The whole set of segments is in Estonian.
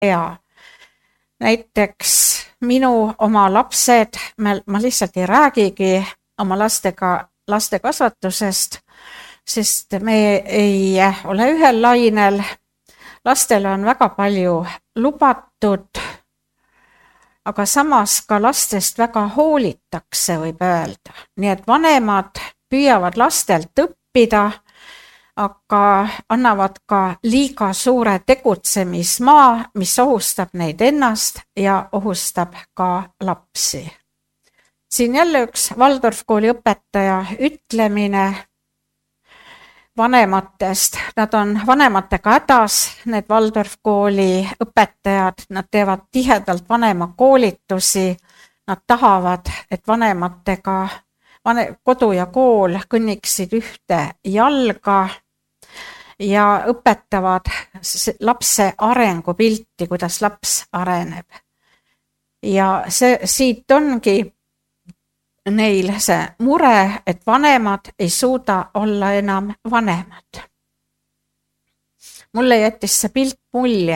hea. Näiteks minu oma lapsed, ma lihtsalt ei räägigi oma laste kasvatusest, sest me ei ole ühel lainel. Lastele on väga palju lubatud, aga samas ka lastest väga hoolitakse, võib öelda. Nii et vanemad püüavad lastelt õppida, aga annavad ka liiga suure tegutsemismaa, mis ohustab neid ennast ja ohustab ka lapsi. Siin jälle üks Waldorf kooli õpetaja ütlemine vanematest. Nad on vanematega hädas, need Waldorf kooli õpetajad, nad teevad tihedalt vanemakoolitusi, nad tahavad, et vanematega kodu ja kool kõnniksid ühte jalga ja õpetavad lapse arengupilti, kuidas laps areneb. Ja siit ongi neil see mure, et vanemad ei suuda olla enam vanemad. Mulle jättis see pilt mulje,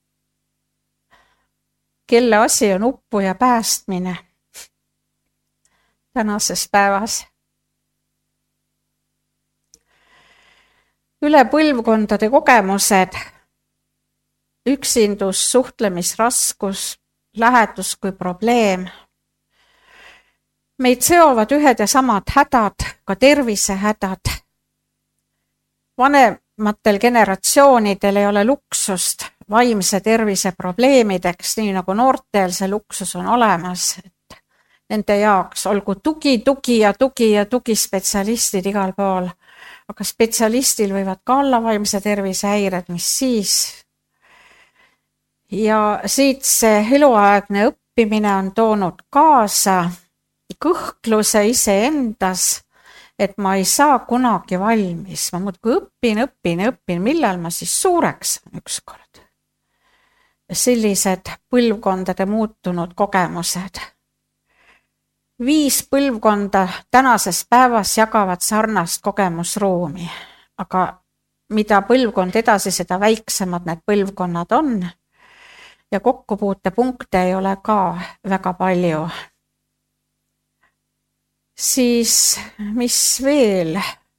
kelle asi on uppuja päästmine tänases päevas. Üle põlvkondade kogemused, üksindus, suhtlemisraskus, lähedus kui probleem. Meid seovad ühed ja samad hädad, ka tervisehädad. Vanematel generatsioonidel ei ole luksust vaimse tervise probleemideks, nii nagu noortel see luksus on olemas. Et nende jaoks olgu tugispetsialistid igal pool, aga spetsialistil võivad ka olla vaimse tervise häired, mis siis. Ja siit see eluaegne õppimine on toonud kaasa kõhkluse iseendas, et ma ei saa kunagi valmis. Ma muudkui õpin, millal ma siis suureks on ükskord. Sellised põlvkondade muutunud kogemused. 5 põlvkonda tänases päevas jagavad sarnast kogemusruumi, aga mida põlvkond edasi, seda väiksemad need põlvkonnad on ja kokkupuutepunkte ei ole ka väga palju. Siis mis veel?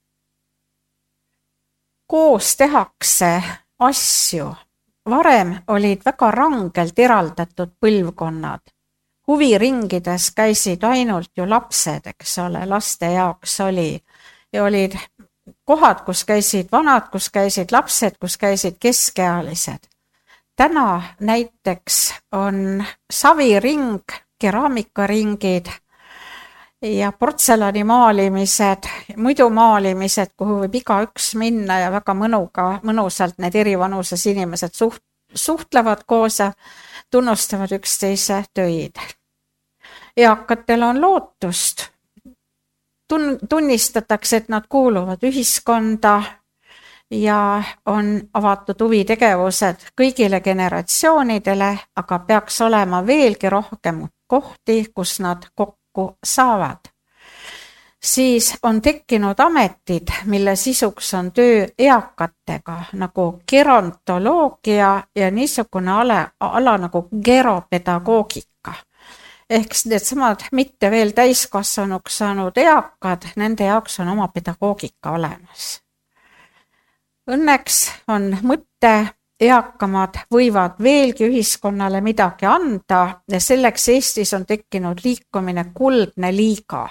Koos tehakse asju. Varem olid väga rangelt eraldatud põlvkonnad. Huviringides käisid ainult ju lapsed, eks ole, laste jaoks oli. Ja olid kohad, kus käisid vanad, kus käisid lapsed, kus käisid keskealised. Täna näiteks on saviring, keraamikaringid ja portselani maalimised, muidu maalimised, kuhu võib igaüks minna ja väga mõnusalt need erivanuses inimesed suhtlevad koos ja tunnustavad üksteise töid. Eakatel on lootust. Tunnistatakse, et nad kuuluvad ühiskonda ja on avatud huvitegevused kõigile generatsioonidele, aga peaks olema veelgi rohkem kohti, kus nad kokku saavad. Siis on tekkinud ametid, mille sisuks on töö eakatega, nagu gerontoloogia ja niisugune ala nagu geropedagoogika. Ehk need samad mitte veel täiskasvanuks saanud eakad, nende jaoks on oma pedagoogika olemas. Õnneks on mõte, eakamad võivad veelgi ühiskonnale midagi anda ja selleks Eestis on tekkinud liikumine kuldne liiga.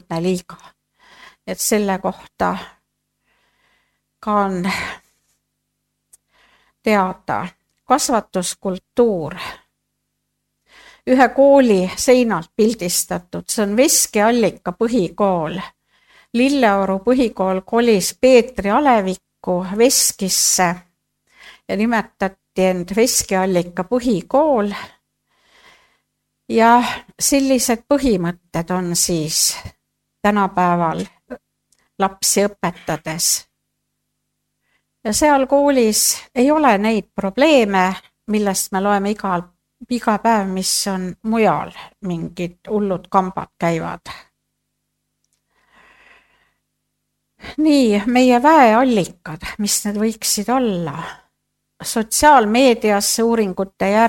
Et selle kohta ka on teada. Kasvatuskultuur. Ühe kooli seinalt pildistatud, see on Veskiallika põhikool. Lilleoru põhikool kolis Peetri Aleviku Veskisse ja nimetati end Veskiallika põhikool. Ja sellised põhimõtted on siis tänapäeval lapsi õpetades. Ja seal koolis ei ole neid probleeme, millest me loeme iga päev, mis on mujal, mingid hullud kambad käivad. Nii, meie väeallikad, mis need võiksid olla? sotsiaalmeediasse uuringute järgi